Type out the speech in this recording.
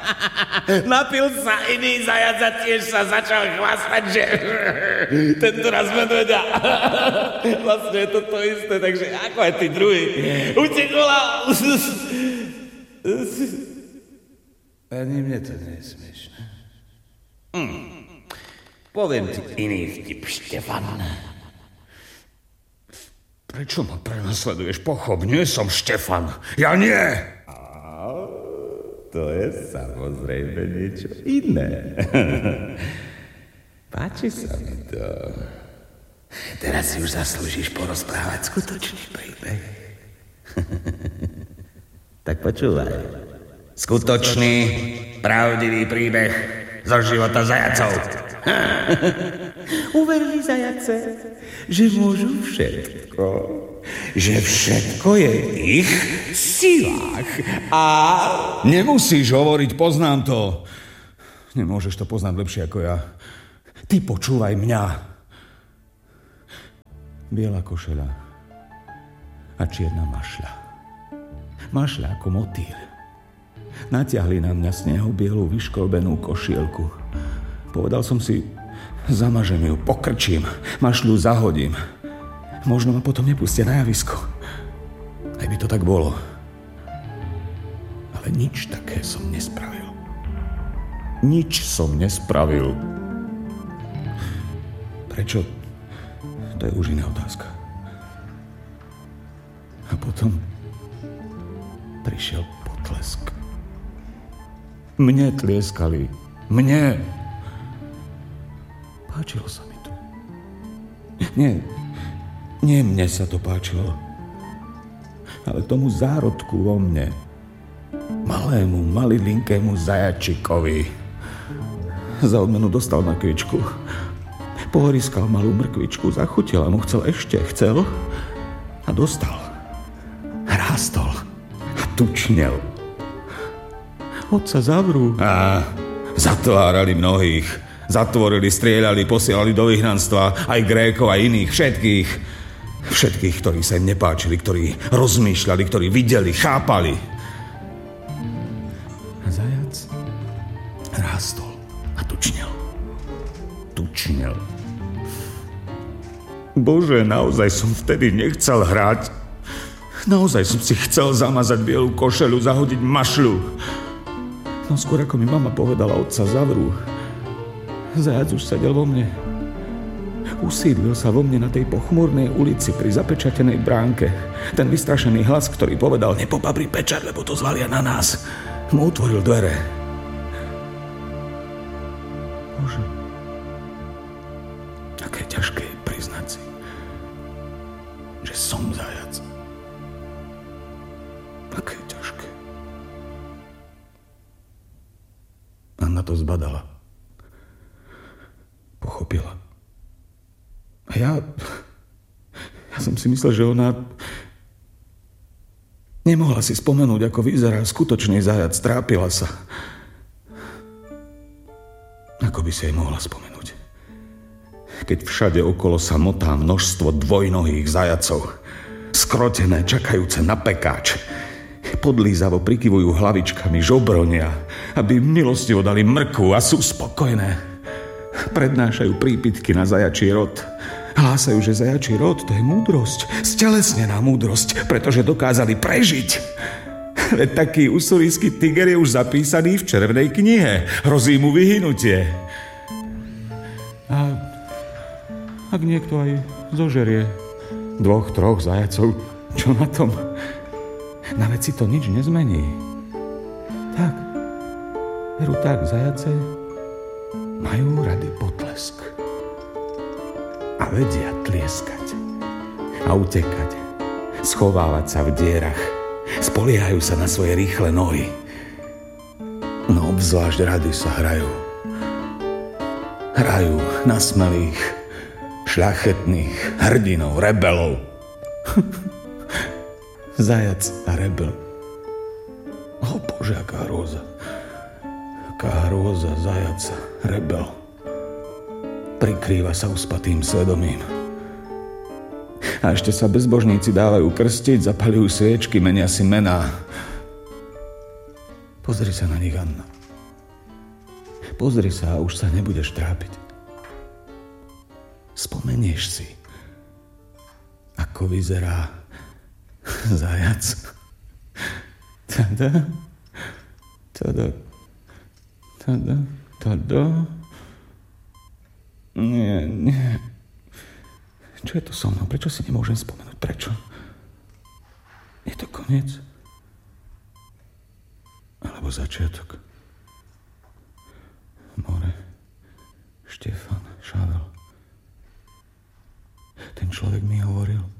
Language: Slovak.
Napil sa iný zajac a tiež sa začal chvastať, že tento raz medveďa. Vlastne je to to isté, takže ako aj tí druhí. Utekol a... Ani mne to nie je smiešné. Poviem ti iný vtip, Štefan. Prečo ma prenasleduješ? Pochop, nie som Štefan. Ja nie! To je samozrejme niečo iné. Páči sa mi to. Teraz si už zaslúžiš porozprávať skutočný príbeh. Tak počúvaj. Skutočný, pravdivý príbeh zo života zajacov. Uverili zajace, že môžu všetko. Že všetko je v ich silách. A... Nemusíš hovoriť, poznám to. Nemôžeš to poznať lepšie ako ja. Ty počúvaj mňa. Biela košeľa a čierna mašľa. Mašľa ako motýl. Natiahli na mňa snehobielú vyškolbenú košielku. Povedal som si, zamažem ju, pokrčím, mašľu zahodím. Možno ma potom nepustia na javisko. Aj by to tak bolo. Ale nič také som nespravil. Nič som nespravil. Prečo? To je už iná otázka. A potom prišiel potlesk. Mne tlieskali. Mne. Páčilo sa mi to. Nie mne sa to páčilo. Ale tomu zárodku vo mne. Malému, malilinkému zajačikovi. Za odmenu dostal na kvičku. Pohoriskal malú mrkvičku, zachutil a mu chcel a dostal. Rástol a tučnel. Otca zavrú. A zatvárali mnohých. Zatvorili, strieľali, posielali do vyhnanstva aj Grékov, aj iných, všetkých, ktorí sa im nepáčili, ktorí rozmýšľali, ktorí videli, chápali. A zajac rástol a tučnel. Bože, naozaj som vtedy nechcel hrať. Naozaj som si chcel zamazať bielu košeľu, zahodiť mašľu. No skôr ako mi mama povedala, otca zavrú. Zajac už sedel vo mne. Usídlil sa vo mne na tej pochmúrnej ulici pri zapečatenej bránke. Ten vystrašený hlas, ktorý povedal, nepopabri pečať, lebo to zvalia na nás, mu otvoril dvere. Bože, aké ťažké je priznať si, že som zajac. Aké ťažké. Anna to zbadala. Pochopila. A ja som si myslel, že ona nemohla si spomenúť, ako vyzerá skutočný zajac. Trápila sa. Ako by si jej mohla spomenúť? Keď všade okolo sa motá množstvo dvojnohých zajacov, skrotené, čakajúce na pekáč, podlízavo prikyvujú hlavičkami, žobronia, aby milostivo dali mrkvu a sú spokojné. Prednášajú prípitky na zajačí rod. Hlásajú, že zajačí rod to je múdrosť, stelesnená múdrosť, pretože dokázali prežiť. Veď taký usurijský tiger je už zapísaný v červenej knihe. Hrozí mu vyhynutie. A ak niekto aj zožerie 2-3 zajacov, čo na tom? Na veci to nič nezmení. Tak, veru tak, zajace majú rady potlesk. A vedia tlieskať. A utekať. Schovávať sa v dierach. Spoliehajú sa na svoje rýchle nohy. No obzvlášť rady sa hrajú. Hrajú na smelých, šľachetných hrdinov, rebelov. Zajac a rebel. O Bože, aká hrôza. Aká hrôza, zajac, rebel. Prikrýva sa uspatým svedomím. A ešte sa bezbožníci dávajú krstiť, zapaľujú sviečky, menia si mená. Pozri sa na nich, Anna. Pozri sa a už sa nebudeš trápiť. Spomenieš si, ako vyzerá zajac. Tada, tada, tada, tada. Nie. Čo je to so mnou? Prečo si nemôžem spomenúť? Prečo? Je to koniec? Alebo začiatok? More, Štefan, Šavel. Ten človek mi hovoril,